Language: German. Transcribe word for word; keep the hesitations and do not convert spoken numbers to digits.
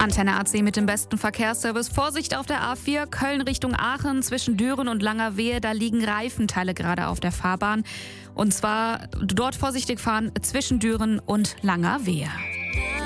Antenne A C mit dem besten Verkehrsservice. Vorsicht auf der A vier, Köln Richtung Aachen zwischen Düren und Langerwehe. Da liegen Reifenteile gerade auf der Fahrbahn. Und zwar dort vorsichtig fahren zwischen Düren und Langerwehe.